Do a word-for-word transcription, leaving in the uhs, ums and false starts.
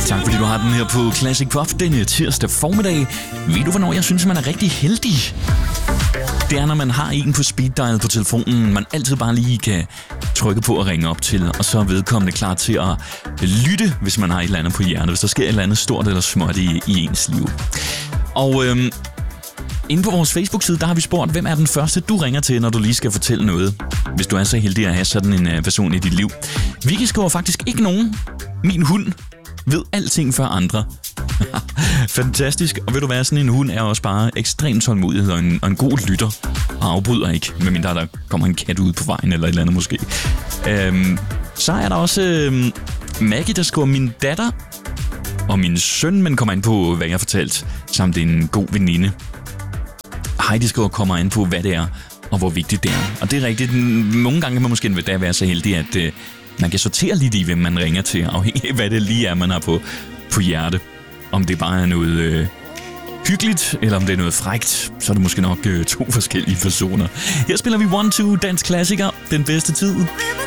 Tak fordi du har den her på Classic Pop denne tirsdag formiddag. Ved du, hvornår jeg synes, man er rigtig heldig? Det er, når man har en på speed dial på telefonen, man altid bare lige kan trykke på og ringe op til, og så er vedkommende klar til at lytte, hvis man har et eller andet på hjertet, hvis der sker et eller andet stort eller småt i, i ens liv. Og øhm, inde på vores Facebook-side, der har vi spurgt, hvem er den første, du ringer til, når du lige skal fortælle noget, hvis du er så heldig at have sådan en uh, person i dit liv. Vicky skriver faktisk ikke nogen. Min hund ved alting før andre. Fantastisk. Og ved du hvad, sådan en hund er også bare ekstremt tålmodighed og en, og en god lytter. Og afbryder ikke, medmindre der kommer en kat ud på vejen eller et eller andet måske. Øhm, så er der også øhm, Maggie, der skriver min datter og min søn, men kommer ind på, hvad jeg har fortalt, samt en god veninde. Heidi skriver kommer ind på, hvad det er og hvor vigtigt det er. Og det er rigtigt. Nogle gange kan man måske da være så heldig, at øh, man kan sortere lidt i, hvem man ringer til, afhængig af, hvad det lige er, man har på, på hjerte. Om det bare er noget øh, hyggeligt, eller om det er noget frækt, så er det måske nok øh, to forskellige personer. Her spiller vi one two dansk klassiker, den bedste tid.